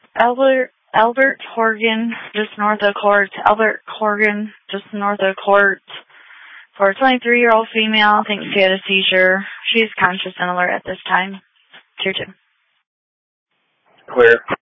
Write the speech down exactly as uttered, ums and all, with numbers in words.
Albert Albert Horgan, just north of court. Albert Horgan, just north of court. For a twenty-three-year-old female, thinks she had a seizure. She's conscious and alert at this time. Tier two. Clear.